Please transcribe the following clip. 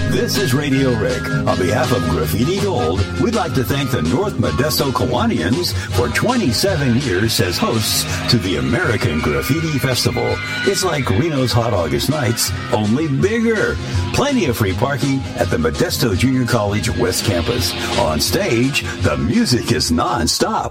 This is Radio Rick. On behalf of Graffiti Gold, we'd like to thank the North Modesto Kiwanians for 27 years as hosts to the American Graffiti Festival. It's like Reno's Hot August Nights, only bigger. Plenty of free parking at the Modesto Junior College West Campus. On stage, the music is non-stop.